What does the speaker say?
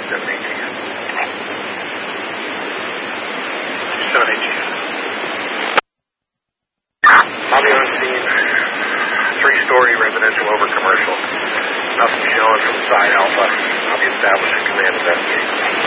I'll be on scene. Three-story residential over commercial. Nothing showing from side Alpha. I'll be establishing command investigation.